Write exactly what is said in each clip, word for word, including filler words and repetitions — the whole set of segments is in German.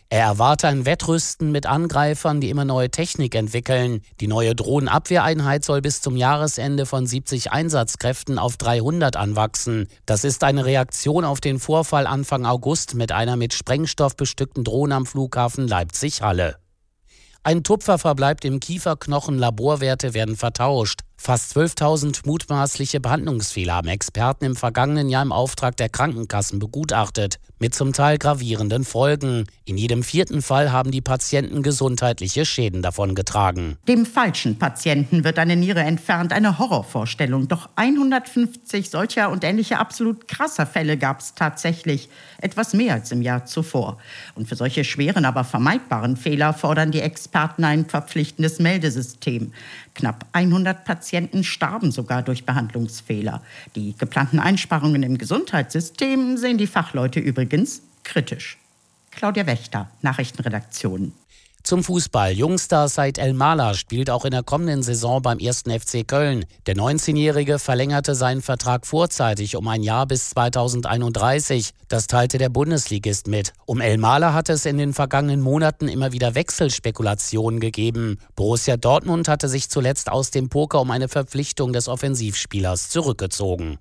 Er erwarte ein Wettrüsten mit Angreifern, die immer neue Technik entwickeln. Die neue Drohnenabwehreinheit soll bis zum Jahresende von siebzig Einsatzkräften auf dreihundert anwachsen. Das ist eine Reaktion auf den Vorfall Anfang August mit einer mit Sprengstoff bestückten Drohne am Flughafen Leipzig-Halle. Ein Tupfer verbleibt im Kieferknochen, Laborwerte werden vertauscht. Fast zwölftausend mutmaßliche Behandlungsfehler haben Experten im vergangenen Jahr im Auftrag der Krankenkassen begutachtet, mit zum Teil gravierenden Folgen. In jedem vierten Fall haben die Patienten gesundheitliche Schäden davongetragen. Dem falschen Patienten wird eine Niere entfernt, eine Horrorvorstellung. Doch hundertfünfzig solcher und ähnlicher absolut krasser Fälle gab es tatsächlich, etwas mehr als im Jahr zuvor. Und für solche schweren, aber vermeidbaren Fehler fordern die Experten ein verpflichtendes Meldesystem. Knapp hundert Patienten starben sogar durch Behandlungsfehler. Die geplanten Einsparungen im Gesundheitssystem sehen die Fachleute übrigens kritisch. Claudia Wächter, Nachrichtenredaktion. Zum Fußball. Jungstar Said Elmalah spielt auch in der kommenden Saison beim ersten F C Köln. Der neunzehnjährige verlängerte seinen Vertrag vorzeitig um ein Jahr bis zweitausendeinunddreißig. Das teilte der Bundesligist mit. Um Elmalah hat es in den vergangenen Monaten immer wieder Wechselspekulationen gegeben. Borussia Dortmund hatte sich zuletzt aus dem Poker um eine Verpflichtung des Offensivspielers zurückgezogen.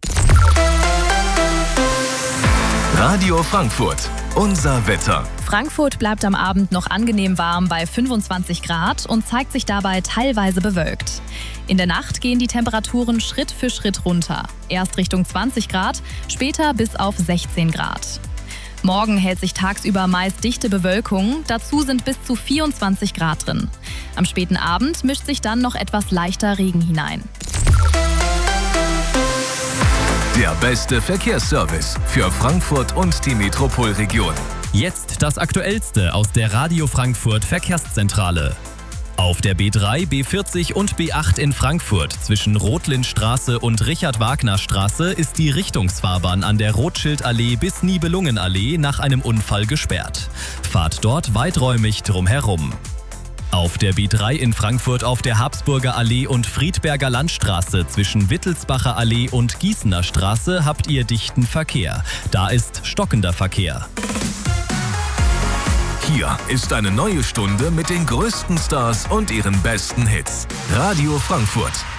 Radio Frankfurt, unser Wetter. Frankfurt bleibt am Abend noch angenehm warm bei fünfundzwanzig Grad und zeigt sich dabei teilweise bewölkt. In der Nacht gehen die Temperaturen Schritt für Schritt runter. Erst Richtung zwanzig Grad, später bis auf sechzehn Grad. Morgen hält sich tagsüber meist dichte Bewölkung, dazu sind bis zu vierundzwanzig Grad drin. Am späten Abend mischt sich dann noch etwas leichter Regen hinein. Der beste Verkehrsservice für Frankfurt und die Metropolregion. Jetzt das Aktuellste aus der Radio Frankfurt Verkehrszentrale. Auf der B drei, B vierzig und B acht in Frankfurt zwischen Rothlindstraße und Richard-Wagner-Straße ist die Richtungsfahrbahn an der Rothschildallee bis Nibelungenallee nach einem Unfall gesperrt. Fahrt dort weiträumig drumherum. Auf der B drei in Frankfurt auf der Habsburger Allee und Friedberger Landstraße zwischen Wittelsbacher Allee und Gießener Straße habt ihr dichten Verkehr. Da ist stockender Verkehr. Hier ist eine neue Stunde mit den größten Stars und ihren besten Hits. Radio Frankfurt.